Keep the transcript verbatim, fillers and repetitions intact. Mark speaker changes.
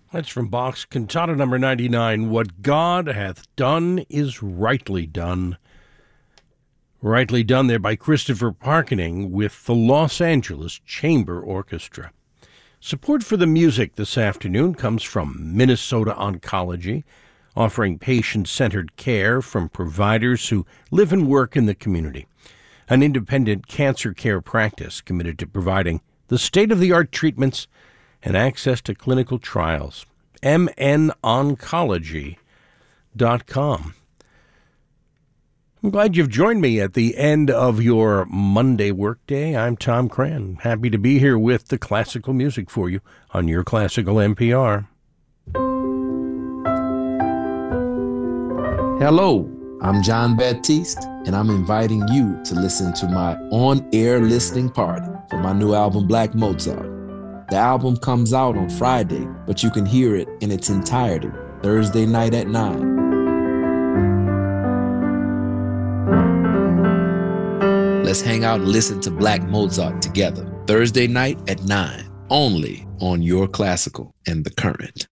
Speaker 1: That's from Bach's Cantata number ninety-nine. What God hath done is rightly done. Rightly done there by Christopher Parkening with the Los Angeles Chamber Orchestra. Support for the music this afternoon comes from Minnesota Oncology, offering patient-centered care from providers who live and work in the community. An independent cancer care practice committed to providing the state-of-the-art treatments and access to clinical trials. m n oncology dot com. I'm glad you've joined me at the end of your Monday workday. I'm Tom Cran, happy to be here with the classical music for you on your Classical N P R.
Speaker 2: Hello, I'm John Baptiste, and I'm inviting you to listen to my on-air listening party for my new album, Black Mozart. The album comes out on Friday, but you can hear it in its entirety Thursday night at nine. Let's hang out and listen to Black Mozart together Thursday night at nine, only on Your Classical and The Current.